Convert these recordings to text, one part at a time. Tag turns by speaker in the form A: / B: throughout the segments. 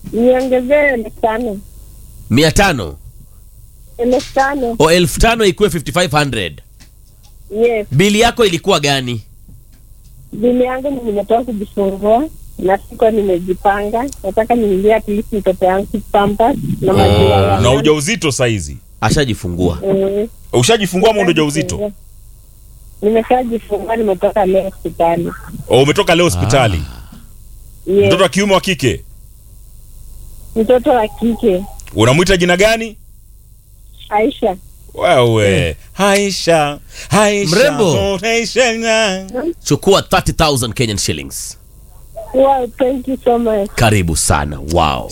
A: Niongezee 500.
B: 500.
A: 500.
B: O 1500 ikuwe 5500.
A: Yes.
B: Bili yako ilikuwa gani?
A: Bili yangu nimetoka kujifungua na siko nimejipanga. Nataka niingie at least mtoto yangu Pampers na maziwa.
C: Na ujauzito saizi?
B: Ashajifungua.
C: Ushajifungua ama ndio ujauzito?
A: Nimeshajifungua, nimetoka leo hospitali.
C: Umetoka leo hospitali?
A: Yes.
C: Mtoto wa kiume wa kike?
A: Mtoto wa kike.
C: Unamuita jina gani?
A: Aisha.
C: Wewe, Aisha.
B: Mrembo.
C: Aisha.
B: Chukua 30,000 Kenyan shillings.
A: Wow, thank you so much.
B: Karibu sana. Wow.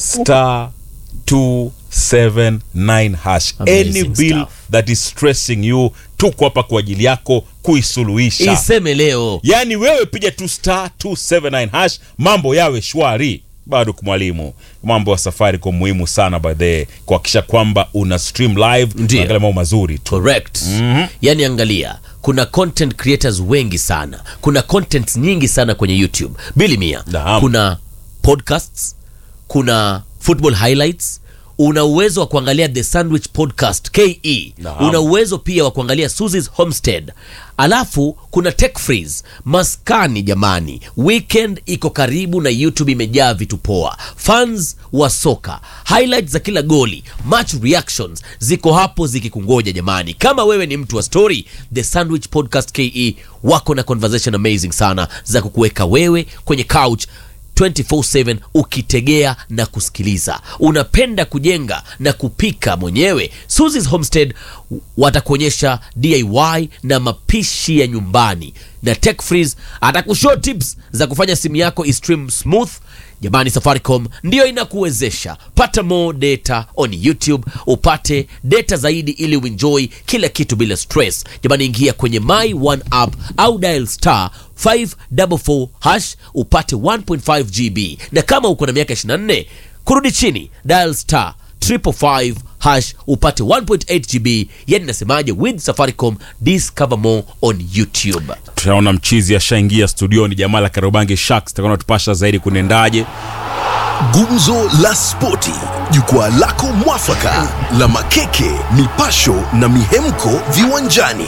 C: *279#.
B: Amazing
C: Any bill
B: stuff
C: that is stressing you, tuko hapa kwa ajili yako kuisuluhisha.
B: Iseme leo.
C: Yani wewe piga tu *279#, mambo yawe shwari. Bado kumwalimu, mambo ya safari kwa muhimu sana by the kuhakikisha kwamba una stream live, angalia mambo mazuri tu.
B: Correct. Yani angalia, kuna content creators wengi sana, kuna content nyingi sana kwenye YouTube. Bili Mia, kuna podcasts, kuna football highlights, una uwezo wa kuangalia The Sandwich Podcast KE, una uwezo pia wa kuangalia Susie's Homestead. Alafu kuna Tech Freeze, maskani jamani. Weekend iko karibu na YouTube imejaa vitu poa. Fans wa soka, highlights za kila goli, match reactions ziko hapo zikikungoja jamani. Kama wewe ni mtu wa story, The Sandwich Podcast KE wako na conversation amazing sana za kukuweka wewe kwenye couch 24/7 ukitegea na kusikiliza. Unapenda kujenga na kupika mwenyewe, Susie's Homestead watakuonyesha DIY na mapishi ya nyumbani, na Tech Freeze atakushow tips za kufanya simu yako istream smooth. Jamani, Safaricom ndio inakuwezesha. Pata more data on YouTube, upate data zaidi ili uenjoy kila kitu bila stress. Jamani, ingia kwenye My One app au dial *544# upate 1.5 GB, na kama uko na miaka 24 kurudi chini, dial *555# upate 1.8 GB. Yani nasemaje, with Safaricom discover more on YouTube.
C: Tunaona mchizi ashaingia studioni, jamaa la Karobangi Sharks, takona tupasha zaidi kunendaje.
D: Gumzo la Spoti, jukwaa lako mwafaka la makeke, mipasho na mihemko viwanjani.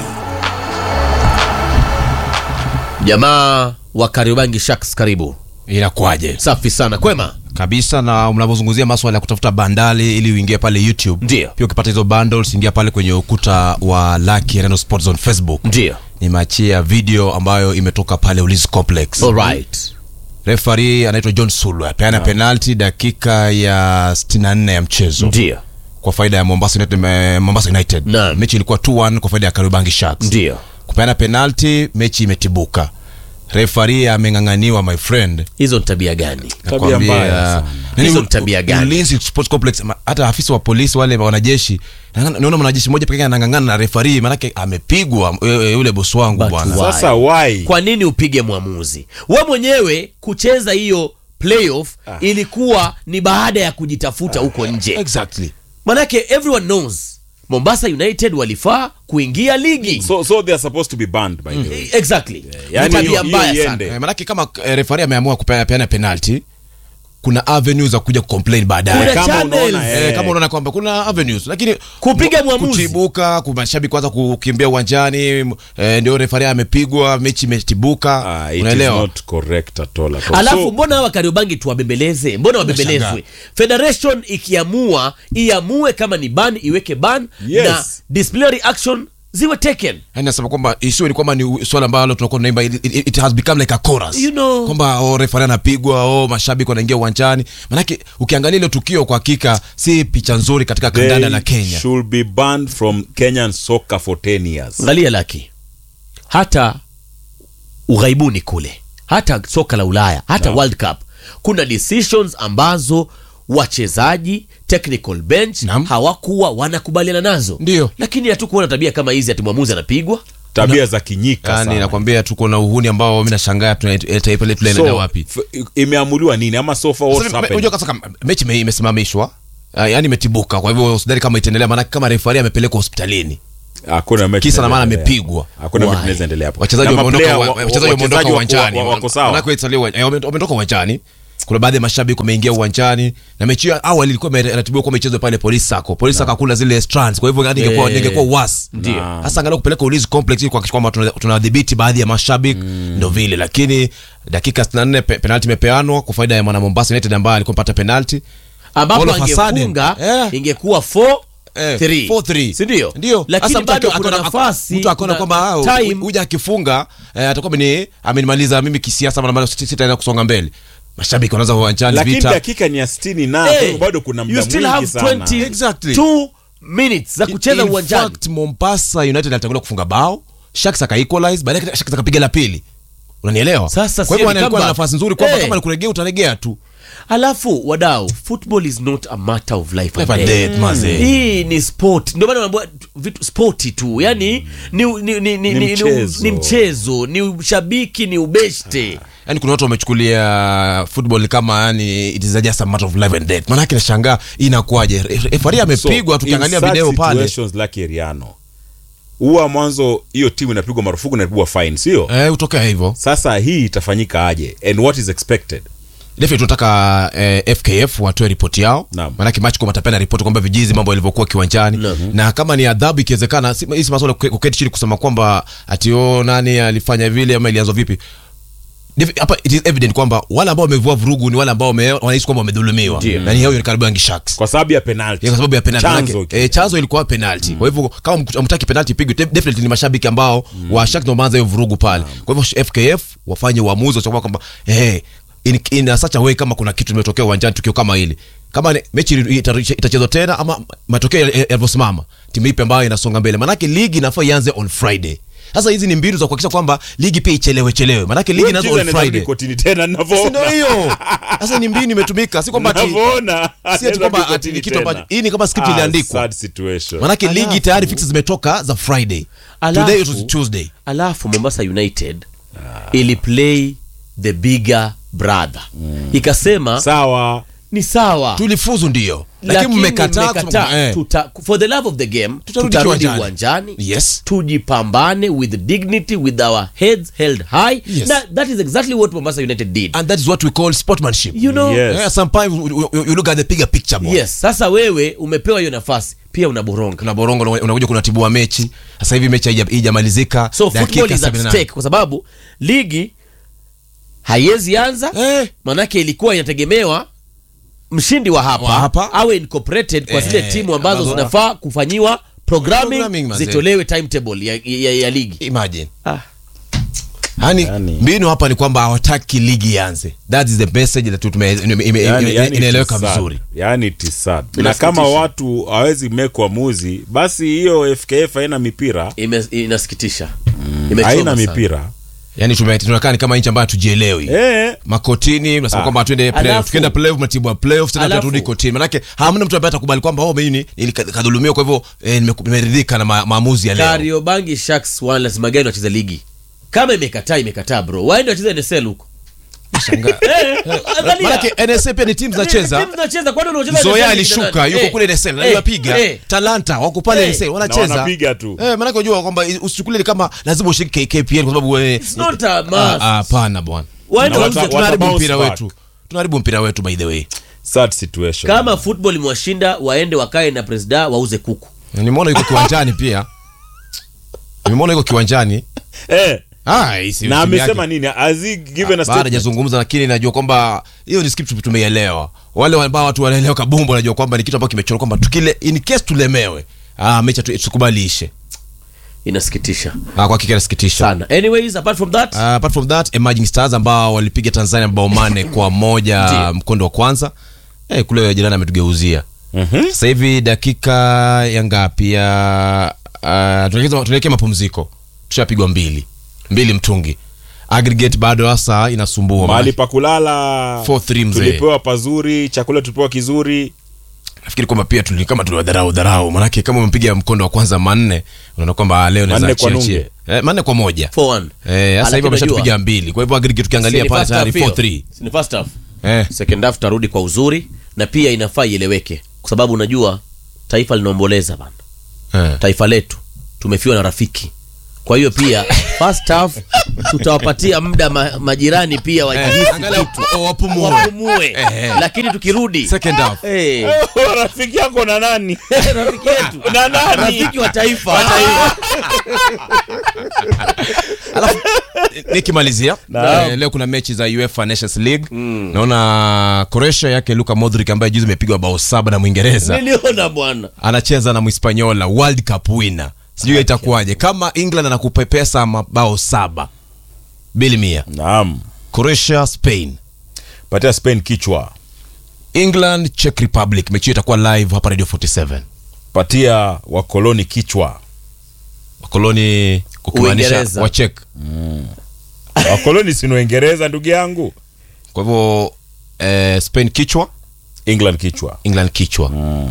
B: Jamaa wa Karobangi Sharks, karibu.
E: Inakuaje?
B: Safi sana, kwema
E: kabisa. Na mnapozungumzia masuala ya kutafuta bandali ili uingie pale YouTube,
B: ndio
E: pia ukipata hizo bundles ingia pale kwenye ukuta wa Lucky Reno Sports on Facebook.
B: Ndio
E: nimeachia video ambayo imetoka pale Ulinzi Complex.
B: Alright.
E: Referee anaitwa John Sulwa peana penalty dakika ya 64 ya mchezo.
B: Ndio
E: kwa faida ya Mombasa United. Mechi ilikuwa 2-1 kwa faida ya Karobangi Sharks.
B: Ndio
E: kupeana penalty, mechi imetibuka. Referee ameng'ang'aniwa, my friend.
B: Hizo ni tabia gani?
C: Tabia mbaya.
B: Hizo ni tabia gani?
E: Ulinzi Sports Complex, hata afisa wa polisi wale wanajeshi, naona mwanajeshi mmoja pekee anang'ang'ana na referee, maana yake amepigwa yule boss wangu bwana.
C: Sasa why?
B: Kwa nini upige mwamuzi? Wewe mwenyewe kucheza hiyo playoff ilikuwa ni baada ya kujitafuta huko nje.
E: Exactly.
B: Maana yake everyone knows Mombasa United walifaa kuingia ligi.
C: So they are supposed to be banned by the way.
B: Exactly. Yani tabia mbaya sana.
E: Maana yake kama referee ameamua kupeana penalty, kuna avenues za kuja kucomplain baadaye. Kama unaona kwamba kuna avenues, lakini
B: kupiga mwamuzi,
E: kutibuka, mashabiki kwanza kukimbia uwanjani, ndio referee amepigwa, mechi imetibuka.
C: Unaelewa? It is not correct at all.
B: Alafu mbona hawa Kariobangi tuwabembeleze? Mbona wabembelezwe? Federation ikiamua iamue kama ni ban iweke ban, na disciplinary action ziwe taken.
E: Yani nasema kwamba issue ni kwamba ni swala ambalo tunakuwa tunaimba, it has become like a chorus.
B: You know,
E: kwamba referee anapigwa, mashabiki wanaingia uwanjani. Maana ukiangalia ile tukio kwa hakika si picha nzuri katika kandanda la Kenya.
C: Should be banned from Kenyan soccer for 10 years.
B: Angalia Lucky, hata ughaibuni kule, hata soka la Ulaya, hata World Cup, kuna decisions ambazo wachezaji technical bench hawakuwa wanakubaliana nazo.
E: Ndio.
B: Lakini hatukuona tabia kama hizi ati mwamuzi anapigwa.
C: Tabia za kinyika sana.
E: Nakwambia tuko na uhuni ambao mimi nashangaa taifa letu linaenda wapi.
C: Imeamuliwa nini ama so far what's happened?
E: Unajua kama mechi imesimamishwa, yani imetibuka. Kwa hivyo usidhani kama itaendelea, maana kama referee amepelekwa hospitalini.
C: Hakuna mechi.
E: Kisa na maana amepigwa.
C: Hakuna mechi inaweza endelea hapo.
E: Wachezaji wameondoka uwanjani.
C: Wako sawa.
E: Maana kwa Italia wametoka uwanjani. kuna baadhi ya mashabiki wameingia uwanjani na mechi ya awali ilikuwa imeratibiwa kwa michezo pale Police Sacco hakuna zile strands, kwa hivyo ingekuwa was sasa angalau kupeleka Ulinzi Complex ili kuhakikisha kwamba tunadhibiti baadhi ya mashabiki ndio vile, lakini dakika 64 penalty imepeanwa kwa faida ya mwana Mombasa United ambaye alikuwa amepata penalty
B: ambapo angefunga ingekuwa 4-3 si ndio? Lakini bado kuna nafasi,
E: mtu akaona kwamba huja akifunga atakuwa amenimaliza mimi kisiasa, maana sitaenda kusonga mbele. Mashabiki wanaanza uwanjani vita,
C: lakini dakika ni 60 na bado kuna muda mwingi sana.
B: Exactly 2 minutes za kucheza uwanjani.
E: In fact Mombasa United alitangulia kufunga bao, Sharks aka equalize, baadaye Sharks akapiga la pili. Unanielewa?
B: Kwa
E: hivyo alikuwa na nafasi nzuri kwamba kama nikuregea utaregea tu.
B: Alafu wadau, football is not a matter of life and
E: death, maze.
B: Hii ni sport. Ndio maana naambia vitu sporti tu. Yaani ni mchezo, ni ushabiki, ni ubeshte.
E: Yaani kuna watu wamechukulia football kama yani it is just a matter of life and death. Maana yake nashangaa inakuaje? Referee amepigwa, tukiangalia video pale.
C: Situations like Eriano. Huwa mwanzo hiyo timu inapigwa marufuku na inapigwa fine, sio?
E: Utokea hivyo.
C: Sasa hii itafanyika aje? And what is expected?
E: Definitely tunataka FKF watoe ripoti yao. Maana match kwa matapena ripoti kwamba vijizi mambo yalivyokuwa kiwanjani. Na kama ni adhabu ikiwezekana, hizi masuala kuketi chini kusema kwamba ati nani alifanya vile ama ilianza vipi. Hapa it is evident kwamba wale ambao wamevua vurugu ni wale ambao wanahisi kwamba wamedhulumiwa. Na ni hao ni karibu yangi Sharks.
C: Kwa sababu ya penalty.
E: Kwa sababu ya penalty. Chanzo ilikuwa penalty. Kwa hivyo kama mtaki penalty ipigwe, definitely ni mashabiki ambao wa Sharks ndio maanza hiyo vurugu pale. Kwa hivyo FKF wafanye uamuzi wa kwamba in such a way kama kuna kitu kimetokea uwanjani, tukio kama hili, kama mechi itachezwa tena ama matokeo yalivyosimama, timu ipi ambayo inasonga mbele. Maana yake ligi inafaa ianze on Friday. Sasa hizi ni mbinu za kuhakikisha kwamba ligi pia ichelewe. Maana yake ligi inaanza on Friday.
C: Tena ninavyoona.
E: Ndio hiyo. Sasa ni mbinu imetumika, si kwamba si ati kwamba ati kitu ambacho hii ni kama script iliandikwa.
C: Sad situation.
E: Maana yake ligi tayari fixes zimetoka za Friday. Today it was Tuesday.
B: Alafu Mombasa United ili play the bigger brother. Ikasema
C: sawa,
B: ni sawa,
E: tulifuzu ndio, lakini mmekataa
B: for the love of the game tutarudi uwanjani.
E: Yes,
B: tujipambane with dignity, with our heads held high. Yes. That is exactly what Mombasa United did,
E: and that is what we call sportsmanship,
B: you know.
C: Yes.
E: Sometimes you look at the bigger picture boy.
B: Yes. Sasa wewe umepewa hiyo nafasi, pia unaboronga
E: unakuja kunatibua mechi. Sasa hivi mechi haijamalizika,
B: so football is at stake kwa sababu ligi haiwezi anza. Manake ilikuwa inategemewa mshindi wa hapa awe incorporated kwa zile timu ambazo zinafaa kufanyiwa programming zitolewe timetable ya ligi.
E: Imagine. Hani mbinu hapa ni kwamba hawataki ligi ianze. That is the message that inaeleweka vizuri.
C: Yani tisad. Na kama watu hawezi make uamuzi, basi hiyo FKF haina mipira.
B: Inasikitisha.
C: Haina mipira.
E: Yani tunakaa ni kama nchi ambayo tujielewi. Makotini mnasema kwamba tuende playoff, tukienda playoff matibu playoff tena turudi kotini. Maana yake hamna mtu ambaye atakubali kwamba mimi nilikadhulumiwa, kwa hivyo nimeridhika na maamuzi ya leo.
B: Kariobangi Sharks lazima gani wacheze ligi? Kama imekataa bro, waende wacheze NSL huko.
E: Shangaa. Maana NSL pia ni timu zinacheza.
B: Kwani unacheza
E: Zoya alishuka yuko kule NSL na yapiga. Talanta wako pale NSL wanacheza.
C: Wanapiga tu.
E: Maana unajua kwamba usichukulie kama lazima ushike KPL kwa sababu
B: it's not a must.
E: Hapana bwana. Tunaharibu mpira wetu. Tunaharibu mpira wetu by the way.
C: Sad situation.
B: Kama football imewashinda waende wakae na president wauze kuku.
E: Nimeona yuko kiwanjani pia. Nimeona yuko kiwanjani.
C: Na amesema nini? Azi given a
E: statement. Hajazungumza, lakini najua kwamba hiyo ni script tumeielewa. Wale ambao watu wanaelewa kabumbu wanajua kwamba ni kitu ambacho kimechorwa kwamba tukile in case tulemewe. Mecha tukubalishe.
B: Inasikitisha.
E: Kwa hakika inasikitisha
B: sana. Anyways, apart from that Emerging Stars ambao walipiga Tanzania bao 4-1 mkondo wa kwanza. Kule jirani ametugeuzia. Sasa hivi dakika ya ngapi ya tunaelekea mapumziko. Tushapigwa 2 mtungi. Aggregate bado hasa inasumbua.
C: Mahali pa kulala
E: 4-3 mzee.
C: Tulipewa pazuri, chakula tulipewa kizuri.
E: Nafikiri kwamba pia tuliwadharau. Maana kama umempiga mkondo wa kwanza 4, unaona kwamba leo naweza chiachia. 4-1.
B: 4-1.
E: Sasa hivi ameshatupiga 2. Kwa hivyo aggregate tukiangalia pale tayari 4-3.
B: Ni first half. Second half tarudi kwa uzuri na pia inafaa ieleweke kwa sababu unajua taifa linaomboleza bana. Taifa letu tumefiwa na rafiki Kwa hiyo pia first half tutawapatia muda majirani pia wajihisi kitu, wapumue. Lakini tukirudi
E: second half,
C: rafiki yako na nani?
B: Rafiki yetu
C: na nani?
B: Rafiki wa taifa.
E: Alafu nikimalizia leo kuna mechi za UEFA Nations League. Naona Croatia yake Luka Modric ambaye juzi amepigwa bao 7 na Mwingereza.
B: Niliona bwana. Anacheza
E: na Mhispaniola, World Cup winner. Sijui itakuwaje kama England anakupepesa mabao 7. Bili mia.
C: Naam.
E: Croatia Spain.
C: Patia Spain kichwa.
E: England Czech Republic, mechi itakuwa live hapa Radio 47.
C: Patia wakoloni kichwa.
E: Wakoloni kukimaanisha wa Czech.
C: Wakoloni si Uingereza ndugu yangu.
E: Kwa hivyo Spain kichwa,
C: England kichwa.
E: England kichwa.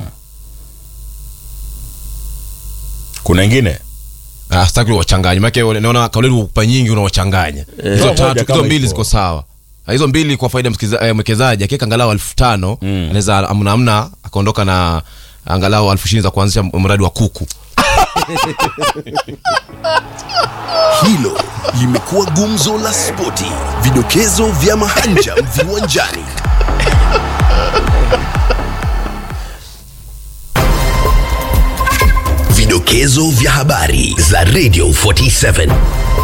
C: Kuna wengine?
E: Sitaki wachanganye. Maana naona kauli upa nyingi unawachanganya. Hizo mbili ziko sawa. Hizo mbili kwa faida mwekezaji akiweka angalau 1500 anaweza amna akaondoka na angalau 1000 za kuanzisha mradi wa kuku.
D: Hilo limekuwa gumzo la spoti, vidokezo vya mahanja viwanjani. Vidokezo vya habari za Radio 47.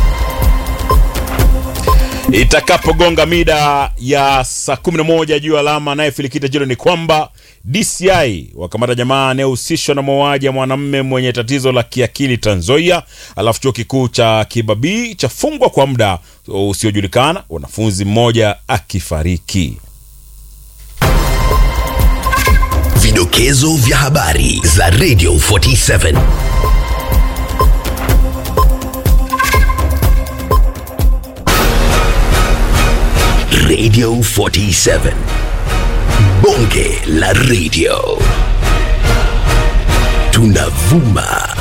C: Itakapogonga mida ya saa 11 juu alama naye Filikita Jiro ni kwamba DCI wakamata jamaa anayehusishwa na mauaji ya mwanamume mwenye tatizo la kiakili Trans Nzoia. Alafu chuo kikuu cha Kibabii chafungwa kwa muda usiojulikana, wanafunzi mmoja akifariki.
D: Vidokezo vya habari za Radio 47. Radio 47. Bonge la radio. Tunavuma